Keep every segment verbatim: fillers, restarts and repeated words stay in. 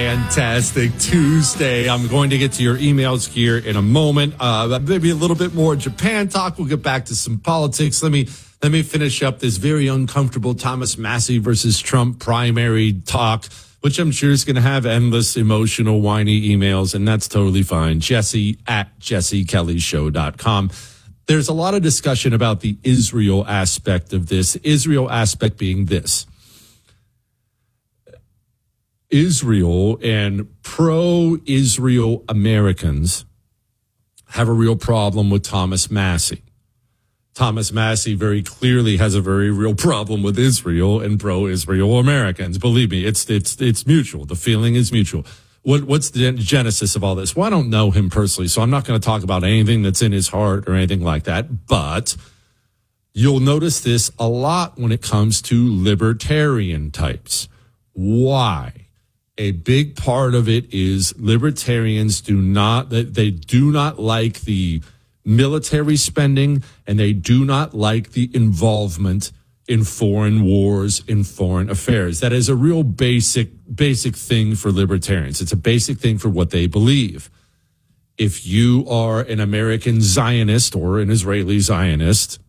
fantastic Tuesday. I'm going to get to your emails here in a moment. Uh, maybe a little bit more Japan talk. We'll get back to some politics. Let me let me finish up this very uncomfortable Thomas Massie versus Trump primary talk, which I'm sure is going to have endless emotional, whiny emails, and that's totally fine. Jesse at jesse kelly show dot com. There's a lot of discussion about the Israel aspect of this. Israel aspect being this. Israel and pro-Israel Americans have a real problem with Thomas Massie. Thomas Massie very clearly has a very real problem with Israel and pro-Israel Americans. Believe me, it's it's it's mutual. The feeling is mutual. What what's the genesis of all this? Well, I don't know him personally, so I'm not going to talk about anything that's in his heart or anything like that. But you'll notice this a lot when it comes to libertarian types. Why? A big part of it is libertarians do not, they do not like the military spending, and they do not like the involvement in foreign wars, in foreign affairs. That is a real basic, basic thing for libertarians. It's a basic thing for what they believe. If you are an American Zionist or an Israeli Zionist,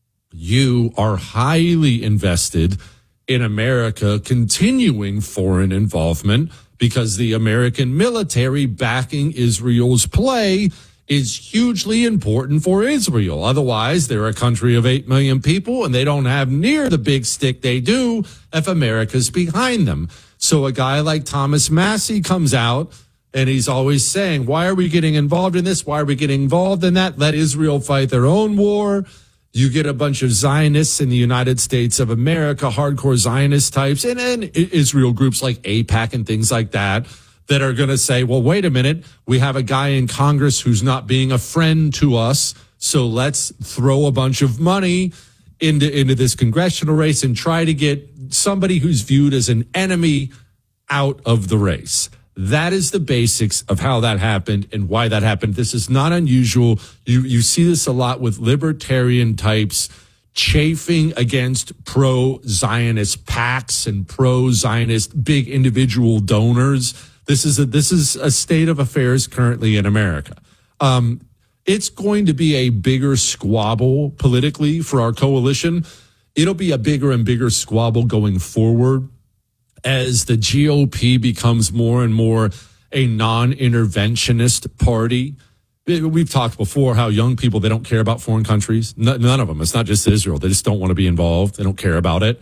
you are highly invested in America continuing foreign involvement because the American military backing Israel's play is hugely important for Israel. Otherwise, they're a country of eight million people and they don't have near the big stick they do if America's behind them. So a guy like Thomas Massie comes out and he's always saying, why are we getting involved in this? Why are we getting involved in that? Let Israel fight their own war. You get a bunch of Zionists in the United States of America, hardcore Zionist types, and then Israel groups like AIPAC and things like that, that are going to say, well, wait a minute, we have a guy in Congress who's not being a friend to us, so let's throw a bunch of money into, into this congressional race and try to get somebody who's viewed as an enemy out of the race. That is the basics of how that happened and why that happened. This is not unusual. You you see this a lot with libertarian types chafing against pro-Zionist PACs and pro-Zionist big individual donors. This is a this is a state of affairs currently in America. Um, it's going to be a bigger squabble politically for our coalition. It'll be a bigger and bigger squabble going forward as the G O P becomes more and more a non-interventionist party. We've talked before how young people, they don't care about foreign countries. None of them. It's not just Israel. They just don't want to be involved. They don't care about it.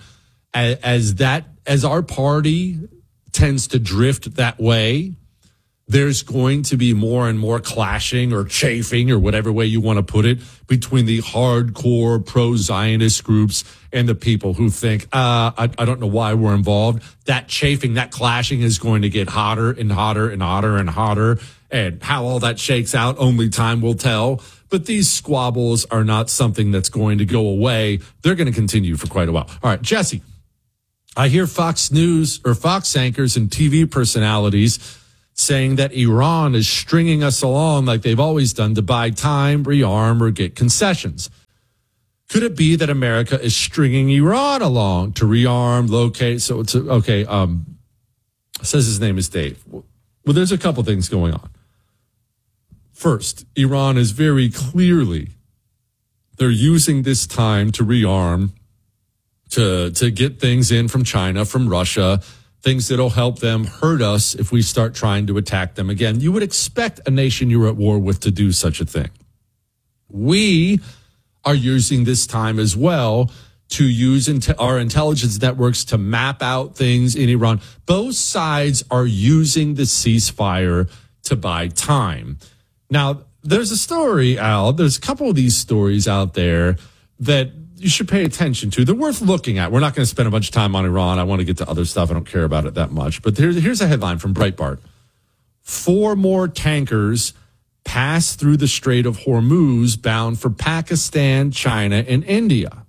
As that, as our party tends to drift that way, there's going to be more and more clashing or chafing or whatever way you want to put it between the hardcore pro-Zionist groups and the people who think, uh, I, I don't know why we're involved. That chafing, that clashing is going to get hotter and hotter and hotter and hotter. And how all that shakes out, only time will tell. But these squabbles are not something that's going to go away. They're going to continue for quite a while. All right, Jesse, I hear Fox News or Fox anchors and T V personalities saying that Iran is stringing us along like they've always done to buy time, rearm, or get concessions. Could it be that America is stringing Iran along to rearm, locate? So it's okay. Um, says his name is Dave. Well, there's a couple things going on. First, Iran is very clearly, they're using this time to rearm, to, to get things in from China, from Russia, things that'll help them hurt us if we start trying to attack them again. You would expect a nation you're at war with to do such a thing. We are using this time as well to use inte- our intelligence networks to map out things in Iran. Both sides are using the ceasefire to buy time. Now, there's a story out, there's a couple of these stories out there that you should pay attention to. They're worth looking at. We're not going to spend a bunch of time on Iran. I want to get to other stuff. I don't care about it that much. But here's, here's a headline from Breitbart. Four more tankers pass through the Strait of Hormuz bound for Pakistan, China, and India.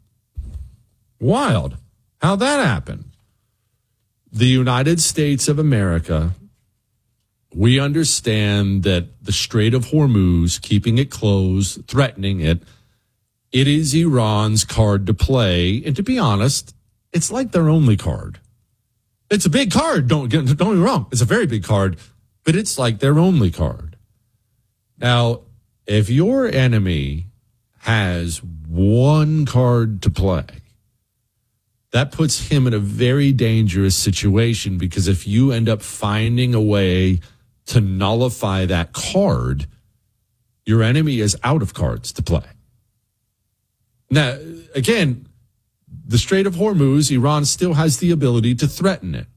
Wild. How'd that happen? The United States of America, we understand that the Strait of Hormuz, keeping it closed, threatening it, it is Iran's card to play. And to be honest, it's like their only card. It's a big card. Don't get, don't get me wrong. It's a very big card, but it's like their only card. Now, if your enemy has one card to play, that puts him in a very dangerous situation, because if you end up finding a way to nullify that card, your enemy is out of cards to play. Now, again, the Strait of Hormuz, Iran still has the ability to threaten it.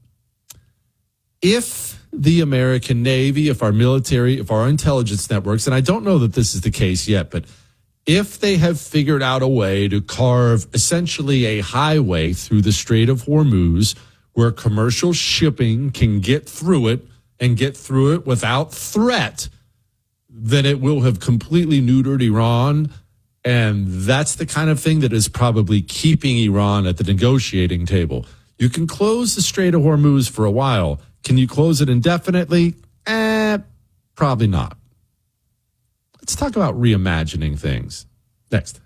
If the American Navy, if our military, if our intelligence networks, and I don't know that this is the case yet, but if they have figured out a way to carve essentially a highway through the Strait of Hormuz where commercial shipping can get through it and get through it without threat, then it will have completely neutered Iran. And that's the kind of thing that is probably keeping Iran at the negotiating table. You can close the Strait of Hormuz for a while. Can you close it indefinitely? Eh, probably not. Let's talk about reimagining things next.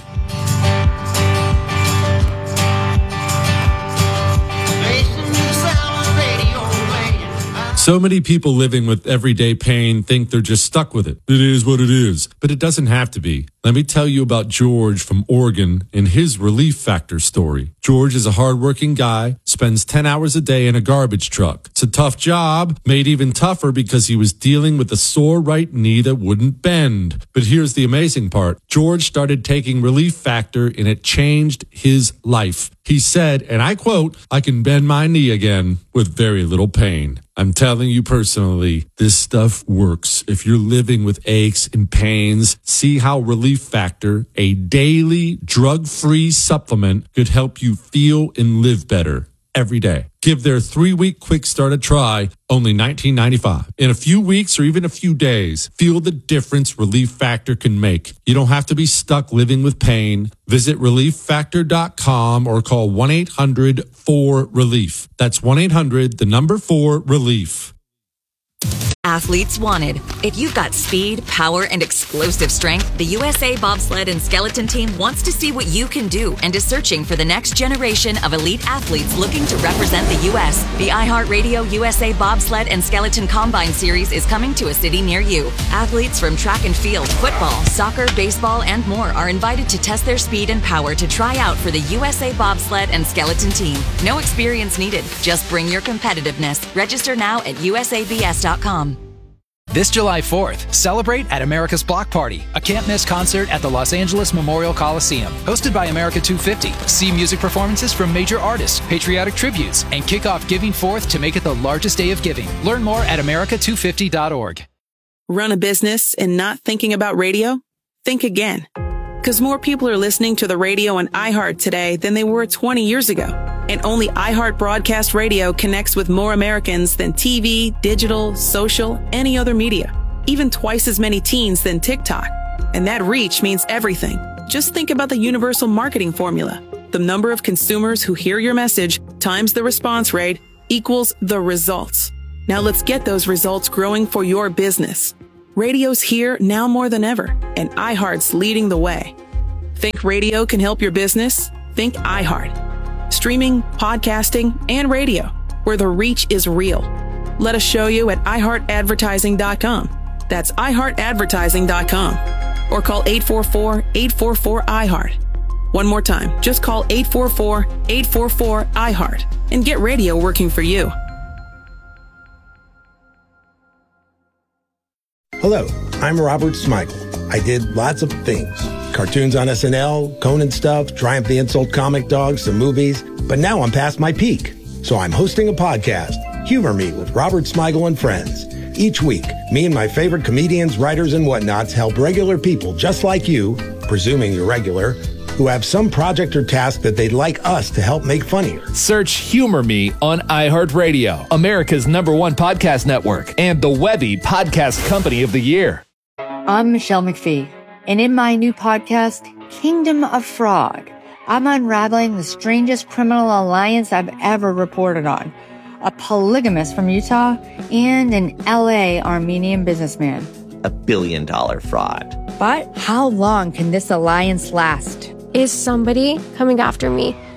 So many people living with everyday pain think they're just stuck with it. It is what it is, but it doesn't have to be. Let me tell you about George from Oregon and his Relief Factor story. George is a hardworking guy, spends ten hours a day in a garbage truck. It's a tough job, made even tougher because he was dealing with a sore right knee that wouldn't bend. But here's the amazing part. George started taking Relief Factor and it changed his life. He said, and I quote, "I can bend my knee again with very little pain." I'm telling you personally, this stuff works. If you're living with aches and pains, see how Relief Factor, a daily drug-free supplement, could help you feel and live better every day. Give their three-week quick start a try, only nineteen ninety-five dollars. In a few weeks or even a few days, feel the difference Relief Factor can make. You don't have to be stuck living with pain. Visit relief factor dot com or call one eight hundred four relief. That's one eight hundred, the number four, relief. Athletes wanted. If you've got speed, power, and explosive strength, the U S A Bobsled and Skeleton Team wants to see what you can do and is searching for the next generation of elite athletes looking to represent the U S. The iHeartRadio U S A Bobsled and Skeleton Combine Series is coming to a city near you. Athletes from track and field, football, soccer, baseball, and more are invited to test their speed and power to try out for the U S A Bobsled and Skeleton Team. No experience needed. Just bring your competitiveness. Register now at U S A B S dot com. This July fourth, celebrate at America's Block Party, a can't-miss concert at the Los Angeles Memorial Coliseum. Hosted by America two fifty. See music performances from major artists, patriotic tributes, and kick off Giving Fourth to make it the largest day of giving. Learn more at america two fifty dot org. Run a business and not thinking about radio? Think again. Because more people are listening to the radio on iHeart today than they were twenty years ago. And only iHeart Broadcast Radio connects with more Americans than T V, digital, social, any other media. Even twice as many teens than TikTok. And that reach means everything. Just think about the universal marketing formula. The number of consumers who hear your message times the response rate equals the results. Now let's get those results growing for your business. Radio's here now more than ever, and iHeart's leading the way. Think radio can help your business? Think iHeart. Streaming, podcasting, and radio, where the reach is real. Let us show you at i heart advertising dot com. That's i heart advertising dot com. Or call eight four four, eight four four, I heart. One more time, just call eight four four, eight four four, I heart and get radio working for you. Hello, I'm Robert Smigel. I did lots of things. Cartoons on S N L, Conan stuff, Triumph the Insult comic dogs, some movies. But now I'm past my peak. So I'm hosting a podcast, Humor Me with Robert Smigel and Friends. Each week, me and my favorite comedians, writers, and whatnots help regular people just like you, presuming you're regular, who have some project or task that they'd like us to help make funnier. Search Humor Me on iHeartRadio, America's number one podcast network, and the Webby Podcast Company of the Year. I'm Michelle McPhee, and in my new podcast, Kingdom of Fraud, I'm unraveling the strangest criminal alliance I've ever reported on. A polygamist from Utah and an L A Armenian businessman. A billion dollar fraud. But how long can this alliance last? Is somebody coming after me?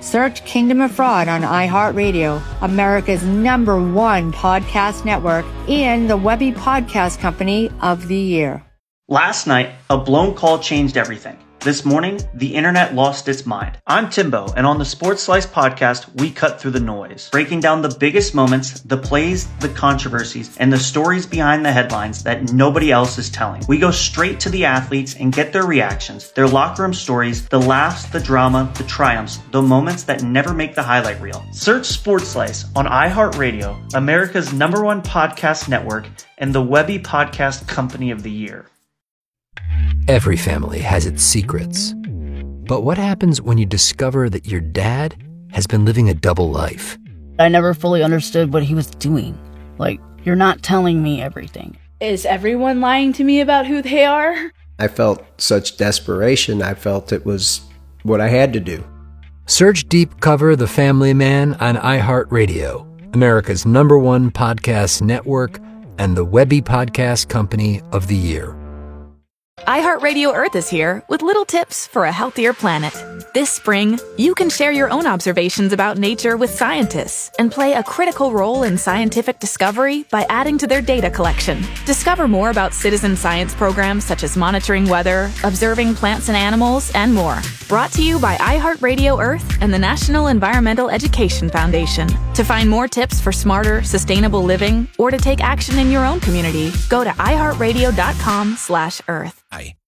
Search Kingdom of Fraud on iHeartRadio, America's number one podcast network, and the Webby Podcast Company of the Year. Last night, a blown call changed everything. This morning, the internet lost its mind. I'm Timbo, and on the Sports Slice podcast, we cut through the noise, breaking down the biggest moments, the plays, the controversies, and the stories behind the headlines that nobody else is telling. We go straight to the athletes and get their reactions, their locker room stories, the laughs, the drama, the triumphs, the moments that never make the highlight reel. Search Sports Slice on iHeartRadio, America's number one podcast network, and the Webby Podcast Company of the Year. Every family has its secrets. But what happens when you discover that your dad has been living a double life? I never fully understood what he was doing. Like, you're not telling me everything. Is everyone lying to me about who they are? I felt such desperation. I felt it was what I had to do. Search Deep Cover The Family Man on iHeartRadio, America's number one podcast network, and the Webby Podcast Company of the Year. iHeartRadio Earth is here with little tips for a healthier planet. This spring, you can share your own observations about nature with scientists and play a critical role in scientific discovery by adding to their data collection. Discover more about citizen science programs such as monitoring weather, observing plants and animals, and more. Brought to you by iHeartRadio Earth and the National Environmental Education Foundation. To find more tips for smarter, sustainable living or to take action in your own community, go to iHeartRadio.com slash Earth. Hi,